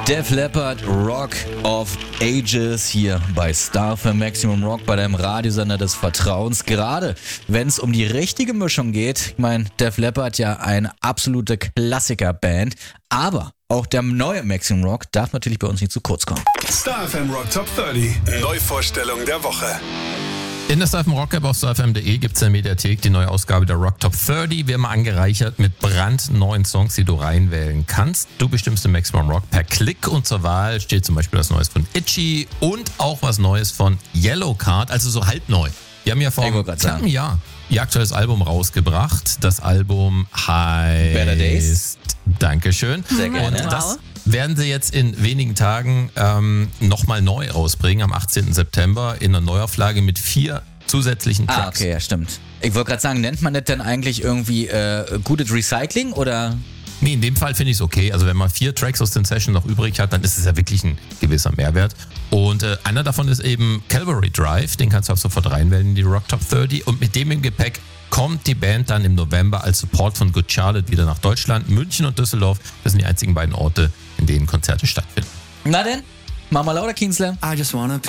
Def Leppard, Rock of Ages hier bei Star FM Maximum Rock, bei deinem Radiosender des Vertrauens. Gerade wenn es um die richtige Mischung geht. Ich meine, Def Leppard ja eine absolute Klassikerband, aber auch der neue Maximum Rock darf natürlich bei uns nicht zu kurz kommen. Star FM Rock Top 30, Neuvorstellung der Woche. In der Star FM Rock App auf starfm.de gibt es in der Mediathek die neue Ausgabe der Rock Top 30, wie immer angereichert mit brandneuen Songs, die du reinwählen kannst. Du bestimmst im Maximum Rock per Klick und zur Wahl steht zum Beispiel was Neues von Itchy und auch was Neues von Yellowcard, also so halbneu. Wir haben ja vor einem knappen Jahr ihr aktuelles Album rausgebracht. Das Album heißt Better Days. Dankeschön. Sehr gerne. Und das werden sie jetzt in wenigen Tagen nochmal neu rausbringen, am 18. September in einer Neuauflage mit 4 zusätzlichen Tracks. Ah, okay, ja, stimmt. Ich wollte gerade sagen, nennt man das denn eigentlich irgendwie gutes Recycling oder? Nee, in dem Fall finde ich es okay. Also wenn man 4 Tracks aus den Sessions noch übrig hat, dann ist es ja wirklich ein gewisser Mehrwert. Und einer davon ist eben Calvary Drive, den kannst du auch sofort reinwählen in die Rock Top 30. Und mit dem im Gepäck kommt die Band dann im November als Support von Good Charlotte wieder nach Deutschland. München und Düsseldorf, das sind die einzigen beiden Orte, in denen Konzerte stattfinden. Na denn, mach mal lauter, Kienzler. I just wanna